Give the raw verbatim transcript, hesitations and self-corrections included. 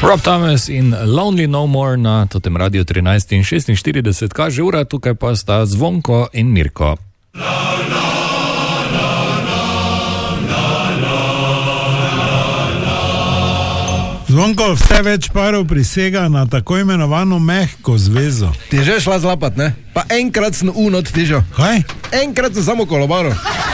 Rob Thomas in Lonely No More na totem Radio trinajst in šestinštirideset kaže ura, tukaj pa sta Zvonko in Mirko. Zvonko, vse več parov prisega na tako imenovano mehko zvezo. Ti že šla zlapat, ne? Pa enkrat sem un odtižal. Kaj? Enkrat sem samo kolobaro.